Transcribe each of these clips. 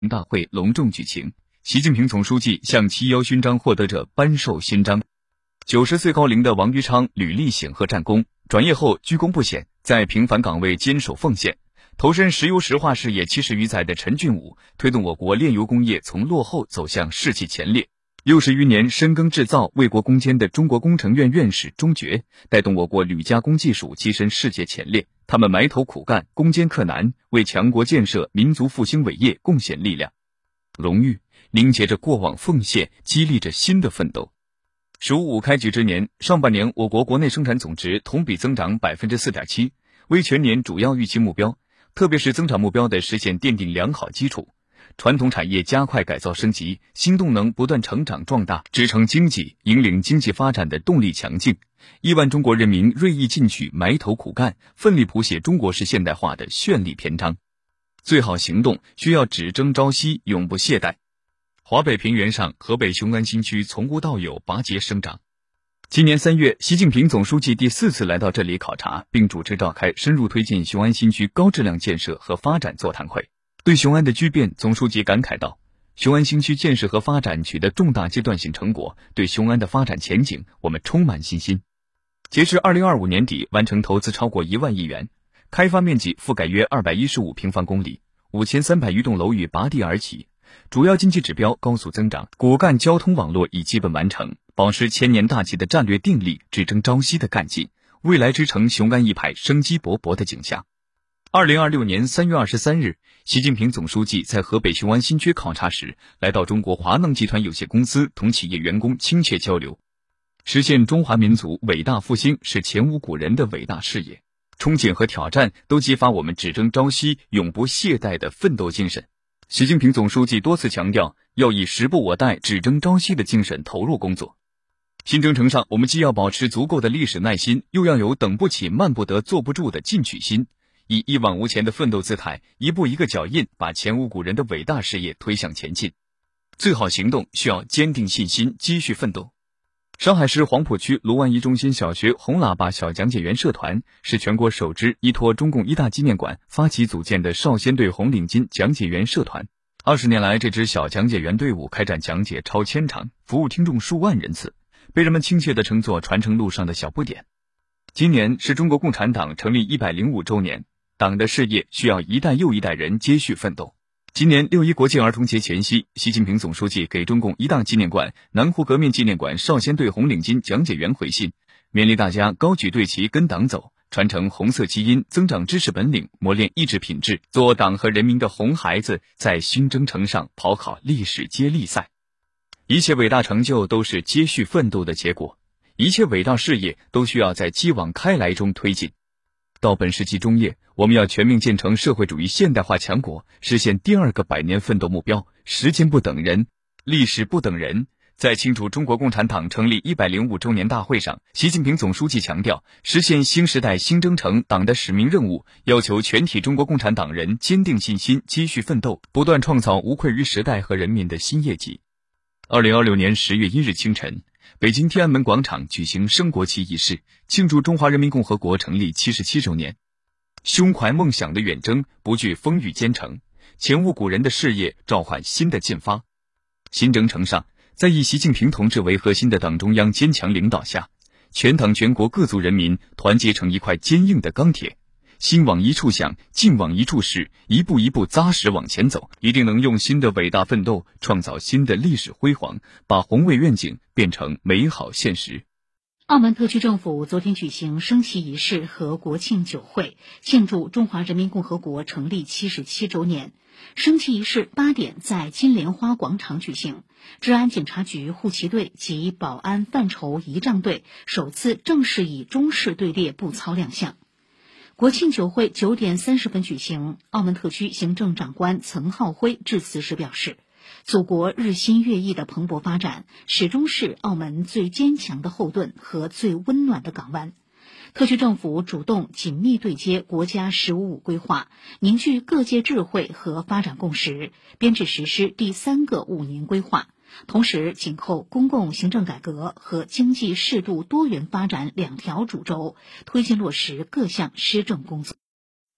大会隆重举行，习近平总书记向7·1勋章获得者颁授勋章。90岁高龄的王于昌履历显赫战功，转业后居功不显，在平凡岗位坚守奉献。投身石油石化事业70余载的陈俊武，推动我国炼油工业从落后走向士气前列。60余年深耕制造、为国攻坚的中国工程院院士钟爵，带动我国铝加工技术跻身世界前列。他们埋头苦干，攻坚克难，为强国建设、民族复兴伟业贡献力量。荣誉凝结着过往奉献，激励着新的奋斗。“十五五”开局之年，上半年我国国内生产总值同比增长 4.7%， 为全年主要预期目标，特别是增长目标的实现奠定良好基础。传统产业加快改造升级，新动能不断成长壮大，支撑经济，引领经济发展的动力强劲。亿万中国人民锐意进取，埋头苦干，奋力谱写中国式现代化的绚丽篇章。最好行动需要只争朝夕，永不懈怠。华北平原上，河北雄安新区从无到有拔节生长。今年3月，习近平总书记第4次来到这里考察，并主持召开深入推进雄安新区高质量建设和发展座谈会。对雄安的巨变，总书记感慨道：“雄安新区建设和发展取得重大阶段性成果，对雄安的发展前景，我们充满信心。”截至2025年底，完成投资超过1万亿元，开发面积覆盖约215平方公里，5300余栋楼宇拔地而起，主要经济指标高速增长，骨干交通网络已基本完成，保持千年大计的战略定力，只争朝夕的干劲，未来之城雄安一派生机勃勃的景象。2026年3月23日，习近平总书记在河北雄安新区考察时，来到中国华能集团有限公司，同企业员工亲切交流。实现中华民族伟大复兴是前无古人的伟大事业，憧憬和挑战都激发我们只争朝夕、永不懈怠的奋斗精神。习近平总书记多次强调，要以时不我待、只争朝夕的精神投入工作。新征程上，我们既要保持足够的历史耐心，又要有等不起、慢不得、坐不住的进取心，以一往无前的奋斗姿态，一步一个脚印，把前无古人的伟大事业推向前进。最好行动需要坚定信心，继续奋斗。上海市黄浦区卢湾一中心小学红喇叭小讲解员社团是全国首支依托中共一大纪念馆发起组建的少先队红领巾讲解员社团。20年来，这支小讲解员队伍开展讲解超1000场，服务听众数万人次，被人们亲切地称作传承路上的小不点。今年是中国共产党成立105周年，党的事业需要一代又一代人接续奋斗。今年6·1国际儿童节前夕，习近平总书记给中共一大纪念馆、南湖革命纪念馆少先队红领巾讲解员回信，勉励大家高举队旗跟党走，传承红色基因，增长知识本领，磨练意志品质，做党和人民的红孩子，在新征程上跑好历史接力赛。一切伟大成就都是接续奋斗的结果，一切伟大事业都需要在继往开来中推进。到本世纪中叶，我们要全面建成社会主义现代化强国，实现第2个100年奋斗目标。时间不等人，历史不等人。在庆祝中国共产党成立105周年大会上，习近平总书记强调，实现新时代新征程党的使命任务，要求全体中国共产党人坚定信心，继续奋斗，不断创造无愧于时代和人民的新业绩。2026年10月1日清晨，北京天安门广场举行升国旗仪式，庆祝中华人民共和国成立77周年。胸怀梦想的远征，不惧风雨兼程，前无古人的事业召唤新的进发。新征程上，在以习近平同志为核心的党中央坚强领导下，全党全国各族人民团结成一块坚硬的钢铁，心往一处想，劲往一处使，一步一步扎实往前走，一定能用新的伟大奋斗创造新的历史辉煌，把宏伟愿景变成美好现实。 澳门特区政府昨天举行升旗仪式和国庆酒会，庆祝中华人民共和国成立77周年。升旗仪式8点在金莲花广场举行，治安警察局护旗队及保安范畴仪仗队首次正式以中式队列步操亮相。国庆酒会9点30分举行，澳门特区行政长官岑浩辉致辞时表示，祖国日新月异的蓬勃发展始终是澳门最坚强的后盾和最温暖的港湾。特区政府主动紧密对接国家“十五五”规划，凝聚各界智慧和发展共识，编制实施第3个5年规划，同时紧扣公共行政改革和经济适度多元发展2条主轴，推进落实各项施政工作。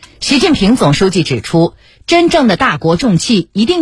习近平总书记指出，真正的大国重器一定